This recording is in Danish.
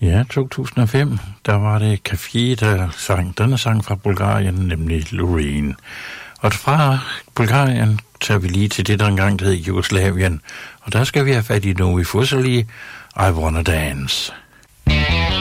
Ja, 2005, der var det Café, der sang denne sang fra Bulgarien, nemlig Loreen. Og fra Bulgarien tager vi lige til det, der engang hed Jugoslavien. Og der skal vi have fat i Novi Fuseli, I Wanna Dance.